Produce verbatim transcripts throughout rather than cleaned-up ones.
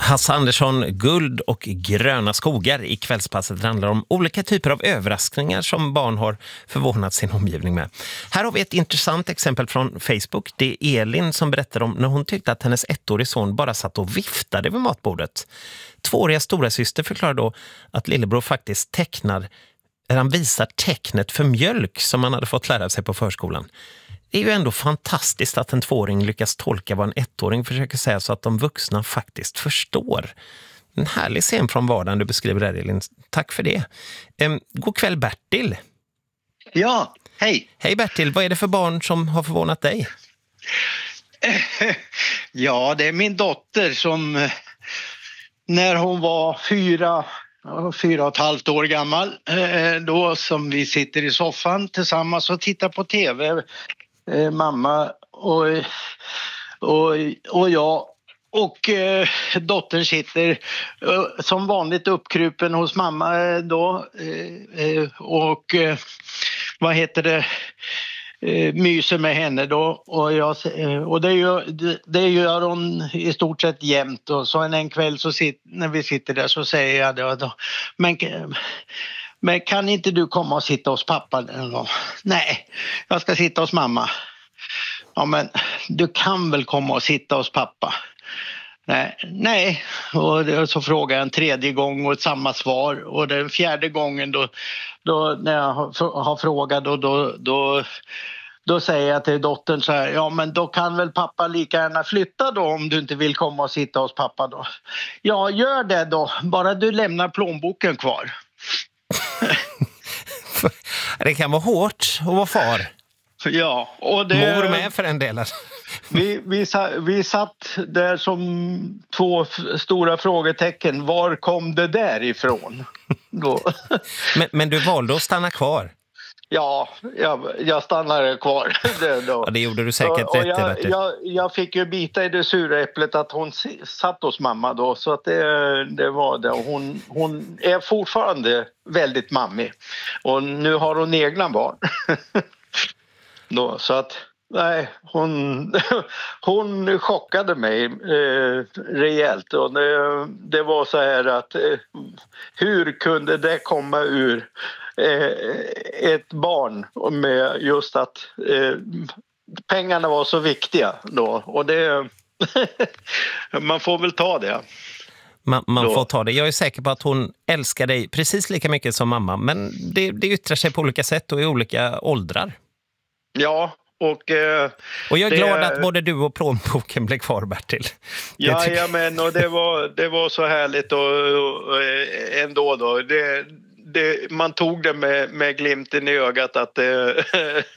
Hasse Andersson, guld och gröna skogar i kvällspasset handlar om olika typer av överraskningar som barn har förvånat sin omgivning med. Här har vi ett intressant exempel från Facebook. Det är Elin som berättar om när hon tyckte att hennes ettårige son bara satt och viftade vid matbordet. Tvååriga stora syster förklarar då att lillebror faktiskt tecknar, eller han visar tecknet för mjölk som han hade fått lära sig på förskolan. Det är ju ändå fantastiskt att en tvååring lyckas tolka vad en ettåring försöker säga så att de vuxna faktiskt förstår. En härlig scen från vardagen du beskriver där, Elin. Tack för det. Ehm, god kväll, Bertil. Ja, hej. Hej Bertil, vad är det för barn som har förvånat dig? Ja, det är min dotter som när hon var fyra, fyra och ett halvt år gammal, då som vi sitter i soffan tillsammans och tittar på tv. Eh, mamma och, och, och jag och eh, dottern sitter eh, som vanligt uppkrupen hos mamma eh, då eh, och eh, vad heter det eh, myser med henne då och, jag, eh, och det, gör, det, det gör hon i stort sett jämt och så en, en kväll så sit, när vi sitter där så säger jag då, då men Men kan inte du komma och sitta hos pappa? Nej, jag ska sitta hos mamma. Ja, men du kan väl komma och sitta hos pappa? Nej, nej. Och så frågar jag en tredje gång och samma svar. Och den fjärde gången då, då när jag har frågat då, då, då, då säger jag till dottern så här. Ja, men då kan väl pappa lika gärna flytta då om du inte vill komma och sitta hos pappa då. Ja, gör det då. Bara du lämnar plånboken kvar. Det kan vara hårt att vara far. Ja, och det, mor med för en del. vi, vi, vi satt där som två stora frågetecken. Var kom det där ifrån? Då. men, men du valde att stanna kvar? Ja, jag, jag stannade kvar. Det, då. Ja, det gjorde du säkert och, rätt och jag, i, Bertil. Jag, jag fick ju bita i det sura äpplet att hon satt hos mamma då. Så att det, det var det. Och hon, hon är fortfarande väldigt mammig. Och nu har hon egna barn. då, så att... Nej, hon, hon chockade mig eh, rejält och det, det var så här att eh, hur kunde det komma ur eh, ett barn med just att eh, pengarna var så viktiga då och det man får väl ta det. Man, man får ta det. Jag är säker på att hon älskar dig precis lika mycket som mamma men det, det yttrar sig på olika sätt och i olika åldrar. Ja. Och, eh, och jag är det, glad att både du och plånboken blev kvar, Bertil. Ja, ja men och det var, det var så härligt och, och ändå då. Det, det, man tog det med, med glimten i ögat att det,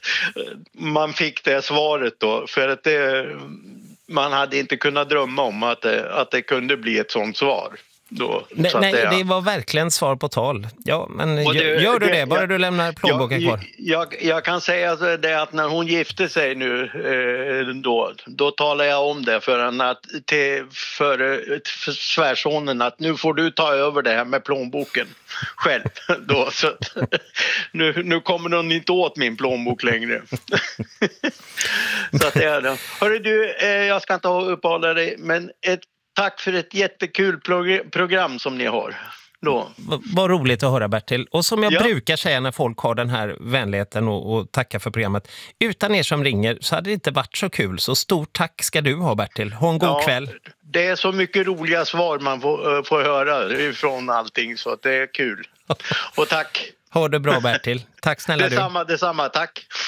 man fick det svaret då. För att det, man hade inte kunnat drömma om att det, att det kunde bli ett sånt svar. Då, nej, så nej det, det var verkligen svar på tal. Ja, men det, gör du det, det bara jag, du lämnar plånboken jag, kvar. Jag, jag kan säga det att när hon gifte sig nu eh, då, då talar jag om det för, en att, till, för, för svärsonen att nu får du ta över det här med plånboken själv. Då, så att, nu, nu kommer hon inte åt min plånbok längre. så att det är det. Hörru du, eh, jag ska inte uppehålla dig men ett tack för ett jättekul prog- program som ni har. Då. V- vad roligt att höra, Bertil. Och som jag ja. brukar säga när folk har den här vänligheten och, och tacka för programmet. Utan er som ringer så hade det inte varit så kul. Så stort tack ska du ha, Bertil. Ha en god ja, kväll. Det är så mycket roliga svar man får, uh, får höra ifrån allting så att det är kul. Och tack. Ha det bra, Bertil. Tack snälla du. Detsamma, detsamma. Tack.